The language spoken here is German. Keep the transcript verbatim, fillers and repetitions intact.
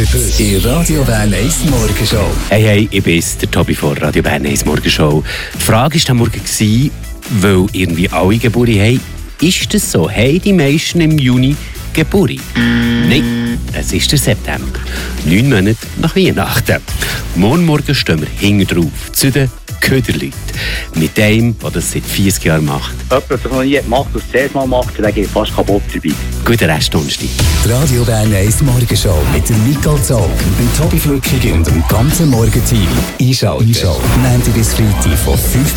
Heute in Radio Bern eins Morgenshow. Hey, hey, ich bin der Tobi von Radio Bern eins Morgenshow. Die Frage war am Morgen, weil irgendwie alle Geburtstag haben. Ist das so? Haben die meisten im Juni Geburtstag? Nein, es ist der September. Neun Monate nach Weihnachten. Morgen Morgen stehen wir hinten drauf, zu den Köderleuten. Mit dem, der das seit vierzig Jahren macht. Jemand, der das noch nie macht und es das erste Mal macht, der geht fast kaputt dabei. Guten Rest Donnerstag. Die Radio Bern eins Morgenshow mit dem Nicole Zog, dem Tobi Flückig und dem ganzen Morgenteam. Einschalten. Einschalten. Montag bis Freitag von fünf